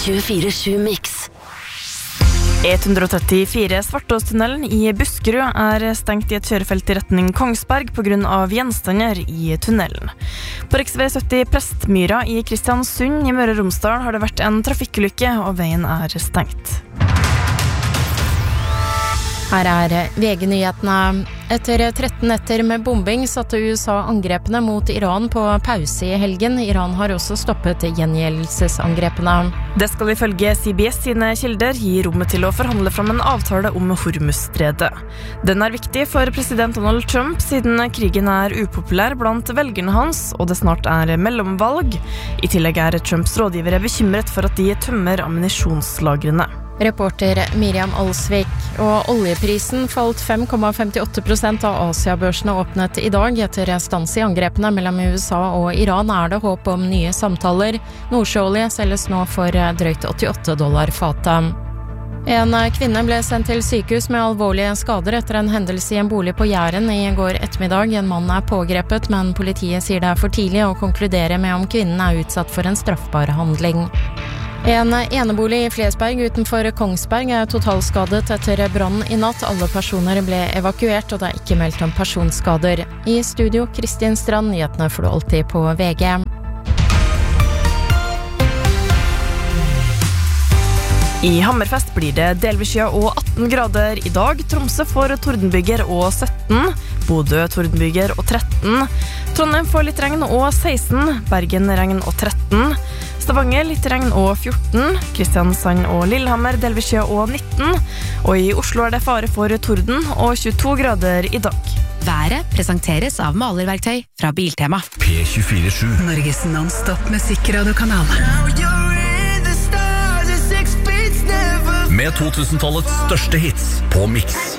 24/7 Mix. E134 Svartåstunnelen i Buskerud stengt i et kjørefelt i retning Kongsberg på grunn av gjenstander i tunnelen. På riksvei 70 Prestmyra i Kristiansund i Møre og Romsdal har det vært en trafikkulykke, og veien stengt. Her VG-nyhetene. Etter 13 netter med bombing satte USA angrepene mot Iran på pause i helgen. Iran har også stoppet gjengjeldelsesangrepene. Det skal ifølge CBS sine kilder gi rommet til å forhandle fram en avtale om Hormuzstredet. Den viktig for president Donald Trump siden krigen upopulær blant velgerne hans, og det snart mellomvalg. I tillegg Trumps rådgivere bekymret for at de tømmer ammunisjonslagrene. Reporter Miriam Alsvik. Og oljeprisen falt 5,58% av Asiabørsene åpnet i dag. Etter stans i angrepene mellom USA og Iran det håp om nye samtaler. Nordsjøolje selges nå for drøyt $88 fatet. En kvinne ble sendt til sykehus med alvorlige skader etter en hendelse i en bolig på Jæren i går ettermiddag. En mann pågrepet, men politiet sier det for tidlig å konkludere med om kvinnen utsatt for en straffbar handling. En enebolig i Flesberg utenfor Kongsberg totalskadet etter brann i natt. Alle personer ble evakuert, og det ikke meldt om personskader. I studio, Kristin Strand, nyhetene får du alltid på VG. I Hammerfest blir det delvis skya og 18 grader i dag. Tromsø får tordenbyger og 17. Bodø tordenbyger og 13. Trondheim får litt regn og 16. Bergen regn og 13. Stavanger litt regn og 14. Kristiansand og Lillehammer delvis skya og 19. Og i Oslo det fare for torden og 22 grader i dag. Været presenteres av malerverktøy fra Biltema. P24/7 Norges non-stop musikkradiokanal. med 2000-tallets største hits på Mix.